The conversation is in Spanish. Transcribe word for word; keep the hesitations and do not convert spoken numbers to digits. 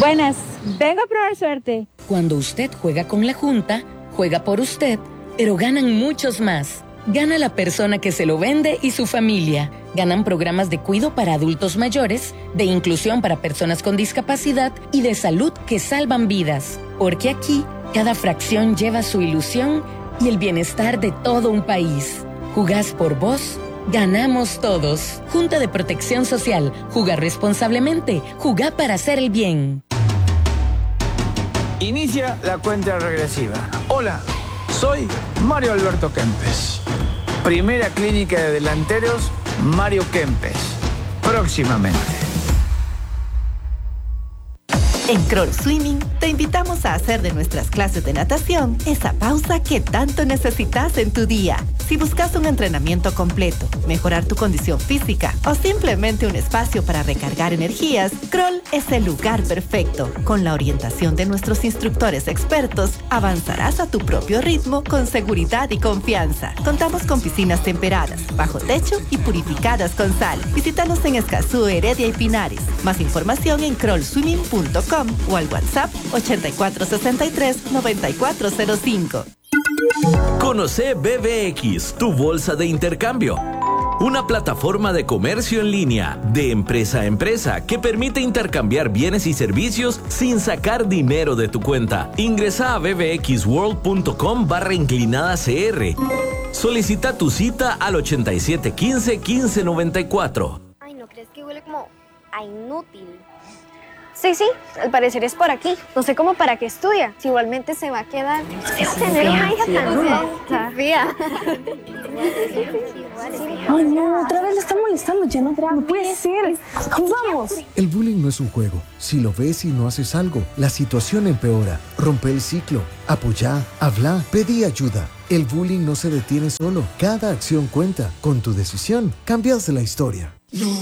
Buenas, vengo a probar suerte. Cuando usted juega con la Junta, juega por usted, pero ganan muchos más. Gana la persona que se lo vende y su familia. Ganan programas de cuidado para adultos mayores, de inclusión para personas con discapacidad y de salud que salvan vidas. Porque aquí, cada fracción lleva su ilusión y el bienestar de todo un país. Jugás por vos, ganamos todos. Junta de Protección Social. Jugar responsablemente. Jugá para hacer el bien. Inicia la cuenta regresiva. Hola, soy Mario Alberto Kempes. Primera clínica de delanteros, Mario Kempes. Próximamente. En Kroll Swimming te invitamos a hacer de nuestras clases de natación esa pausa que tanto necesitas en tu día. Si buscas un entrenamiento completo, mejorar tu condición física o simplemente un espacio para recargar energías, Kroll es el lugar perfecto. Con la orientación de nuestros instructores expertos, avanzarás a tu propio ritmo con seguridad y confianza. Contamos con piscinas temperadas, bajo techo y purificadas con sal. Visítanos en Escazú, Heredia y Pinares. Más información en kroll swimming punto com o al WhatsApp ochenta y cuatro sesenta y tres noventa y cuatro cero cinco. Conoce B B X, tu bolsa de intercambio. Una plataforma de comercio en línea, de empresa a empresa, que permite intercambiar bienes y servicios sin sacar dinero de tu cuenta. Ingresa a bbxworld.com barra inclinada CR. Solicita tu cita al ochenta y siete quince quince noventa y cuatro. Ay, ¿no crees que huele como a inútil? Sí, sí, al parecer es por aquí. No sé cómo para qué estudia. Si igualmente se va a quedar. Tener una hija tan fea. Ay, no, otra vez le está molestando, ya no, no puede ser. ¡Vamos! El bullying no es un juego. Si lo ves y no haces algo, la situación empeora. Rompe el ciclo. Apoyá, habla, pedí ayuda. El bullying no se detiene solo. Cada acción cuenta. Con tu decisión, cambias la historia.